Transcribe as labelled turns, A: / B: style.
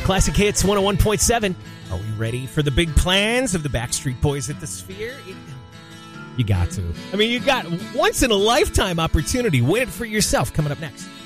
A: Classic Hits 101.7. Are we ready for the big plans of the Backstreet Boys at the Sphere? You got to. I mean, you got once in a lifetime opportunity. Win it for yourself. Coming up next.